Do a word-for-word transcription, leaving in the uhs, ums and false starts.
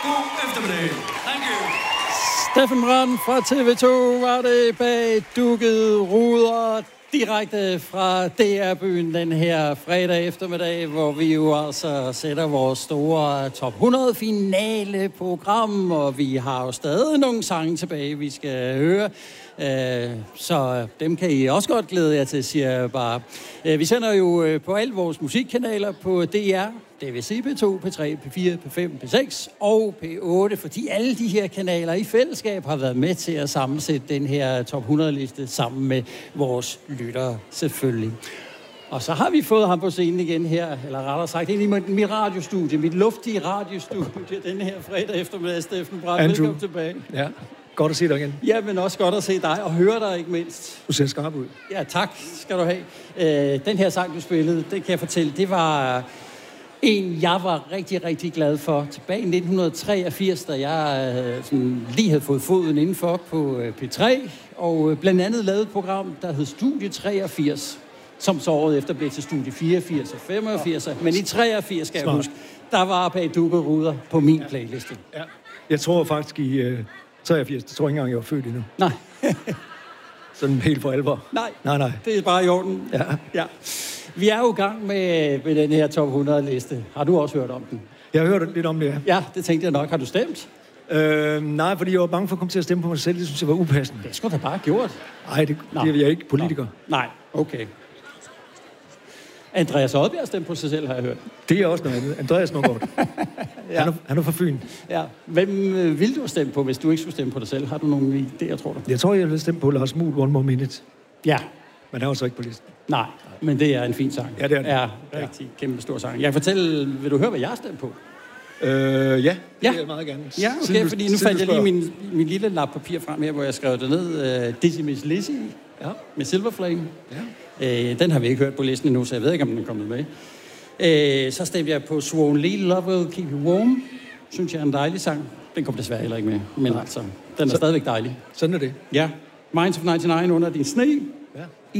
God eftermiddag. Thank you. Steffen Brandt fra T V to var det bag dukkede ruder direkte fra D R-byen den her fredag eftermiddag, hvor vi jo altså sætter vores store top hundrede finale program, og vi har jo stadig nogle sange tilbage, vi skal høre. Så dem kan I også godt glæde jer til, siger jeg bare. Vi sender jo på alle vores musikkanaler på D R, det vil sige P to, P tre, P fire, P fem, P seks og P otte, fordi alle de her kanaler i fællesskab har været med til at sammensætte den her top hundrede-liste sammen med vores lyttere selvfølgelig. Og så har vi fået ham på scenen igen her, eller rettere sagt, ind i mit radiostudie, mit luftige radiostudie, den her fredag eftermiddag, Steffen Brandt. Velkommen tilbage. Ja, godt at se dig igen. Ja, men også godt at se dig og høre dig, ikke mindst. Du ser skarp ud. Ja, tak skal du have. Øh, den her sang, du spillede, det kan jeg fortælle, det var en, jeg var rigtig, rigtig glad for. Tilbage i nitten treogfirs, da jeg øh, sådan, lige havde fået foden indenfor på øh, P tre, og øh, blandt andet lavede et program, der hed Studie treogfirs, som så året efter blev til Studie fireogfirs og femogfirs. Ja. Men i treogfirs, skal Smart. jeg huske, der var bag dukkede ruder på min ja. playliste. Ja. Jeg tror faktisk i øh, treogfirs, det tror jeg ikke engang, jeg var født endnu. Nej. Sådan helt for alvor. Nej, nej, nej. Det er bare i orden. Ja. ja. Vi er jo i gang med, med den her top hundrede-liste. Har du også hørt om den? Jeg har hørt lidt om det, ja. Ja, det tænkte jeg nok. Har du stemt? Øh, nej, fordi jeg var bange for at komme til at stemme på mig selv. Det synes jeg var upassende. Det skulle da bare have gjort. Nej, det, det er jeg ikke politiker. Nå. Nej, okay. Andreas Odbjerg stemte på sig selv, har jeg hørt. Det er også noget andet. Andreas nok godt. ja. han, er, han er fra Fyn. Ja. Hvem øh, vil du stemme på, hvis du ikke skulle stemme på dig selv? Har du nogle idéer, tror du? Jeg tror, jeg vil stemme på Lars Muhl, One More Minute. Ja. Men han er jo så ikke på listen. Nej, men det er en fin sang. Ja, det er det. Ja, rigtig ja. kæmpe stor sang. Jeg kan fortælle, vil du høre, hvad jeg stemte på? Øh, ja, det ja. vil jeg meget gerne. Ja, okay, siden fordi nu fandt jeg lige min, min lille lap papir frem her, hvor jeg skrev det ned. Uh, Dizzy Miss Lizzy ja. med Silver Flame. Ja. Uh, den har vi ikke hørt på listen endnu, så jeg ved ikke, om den er kommet med. Uh, så stemte jeg på Swan Lee, Love Will Keep You Warm. Synes jeg er en dejlig sang. Den kom desværre heller ikke med, men altså, den er så, stadigvæk dejlig. Sådan er det. Ja. Minds of nioghalvfems under din sne. Ja.